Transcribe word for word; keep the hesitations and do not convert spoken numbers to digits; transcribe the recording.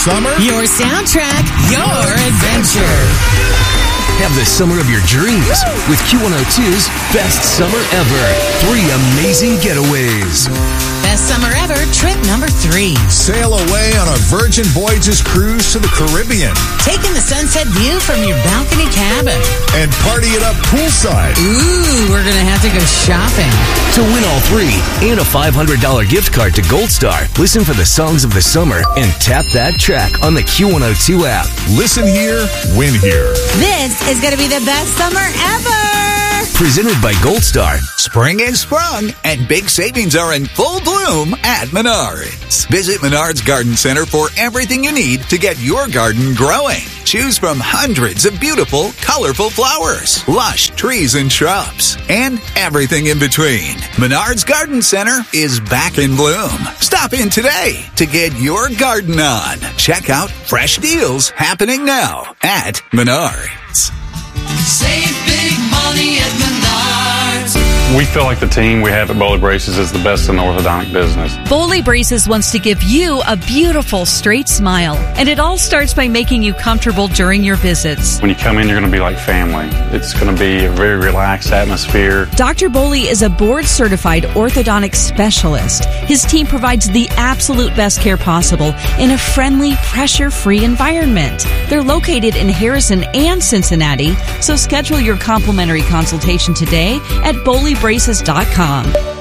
summer. Your soundtrack, your adventure. Have the summer of your dreams with Q one oh two's Best Summer Ever. Three amazing getaways. Best summer ever, trip number three. Sail away on a Virgin Voyages cruise to the Caribbean. Taking the sunset view from your balcony cabin. And party it up poolside. Ooh, we're going to have to go shopping. To win all three and a five hundred dollars gift card to Gold Star, listen for the songs of the summer and tap that track on the Q one oh two app. Listen here, win here. This is going to be the best summer ever. Presented by Gold Star. Spring is sprung, and big savings are in full bloom at Menards. Visit Menards Garden Center for everything you need to get your garden growing. Choose from hundreds of beautiful, colorful flowers, lush trees and shrubs, and everything in between. Menards Garden Center is back in bloom. Stop in today to get your garden on. Check out fresh deals happening now at Menards. Save big money at Menards. We feel like the team we have at Bowley Braces is the best in the orthodontic business. Bowley Braces wants to give you a beautiful, straight smile. And it all starts by making you comfortable during your visits. When you come in, you're going to be like family. It's going to be a very relaxed atmosphere. Doctor Bowley is a board-certified orthodontic specialist. His team provides the absolute best care possible in a friendly, pressure-free environment. They're located in Harrison and Cincinnati, so schedule your complimentary consultation today at bowley braces dot com.